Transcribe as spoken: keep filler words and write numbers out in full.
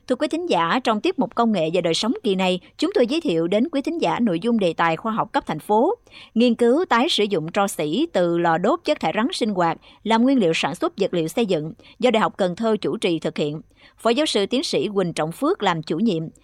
Thưa quý thính giả, trong tiết mục Công nghệ và đời sống kỳ này, chúng tôi giới thiệu đến quý thính giả nội dung đề tài khoa học cấp thành phố, nghiên cứu tái sử dụng tro xỉ từ lò đốt chất thải rắn sinh hoạt làm nguyên liệu sản xuất vật liệu xây dựng do Đại học Cần Thơ chủ trì thực hiện. Phó giáo sư tiến sĩ Quỳnh Trọng Phước làm chủ nhiệm.